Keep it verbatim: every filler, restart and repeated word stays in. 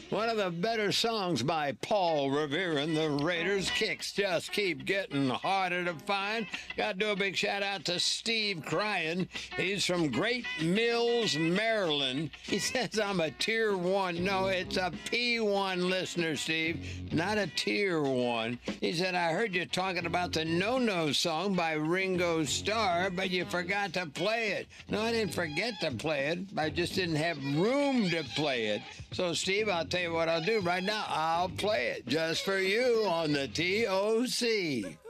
One of the better songs by Paul Revere and the Raiders. Kicks just keep getting harder to find. Got to do a big shout out to Steve Cryan. He's from Great Mills, Maryland. He says I'm a tier one. No, it's a P one listener, Steve, not a tier one. He said, I heard you talking about the No No song by Ringo Starr, but you forgot to play it. No, I didn't forget to play it. I just didn't have room to play it. So, Steve, I'll tell you what I'll do right now. I'll play it just for you on the T O C.